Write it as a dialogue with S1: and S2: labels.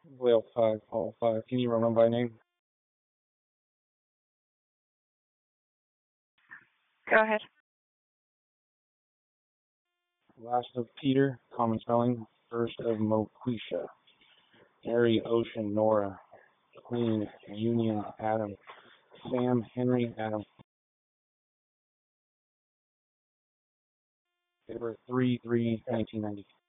S1: Whale 5, Paul 5. Can you remember by name?
S2: Go ahead.
S1: Last of Peter, common spelling. First of Moquisha. Mary, Ocean, Nora. Queen, Union, Adam. Sam, Henry, Adam. Paper 3/3/1990.